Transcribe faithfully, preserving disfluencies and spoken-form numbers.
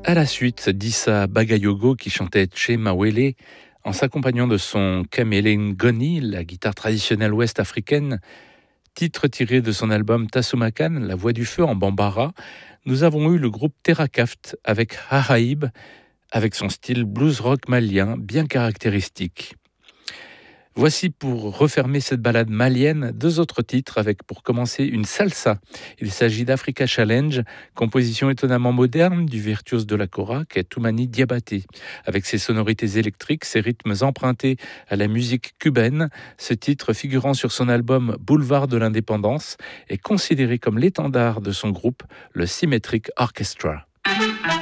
À la suite, d'Issa Bagayogo qui chantait Che Mawele en s'accompagnant de son Kamelen Goni, la guitare traditionnelle ouest-africaine, titre tiré de son album Tasumakan, La Voix du Feu en Bambara. Nous avons eu le groupe Terrakaft avec Hahaib, avec son style blues rock malien bien caractéristique. Voici pour refermer cette balade malienne deux autres titres avec pour commencer une salsa. Il s'agit d'Africa Challenge, composition étonnamment moderne du virtuose de la kora qu'est Toumani Diabaté. Avec ses sonorités électriques, ses rythmes empruntés à la musique cubaine, ce titre figurant sur son album Boulevard de l'Indépendance est considéré comme l'étendard de son groupe, le Symmetric Orchestra.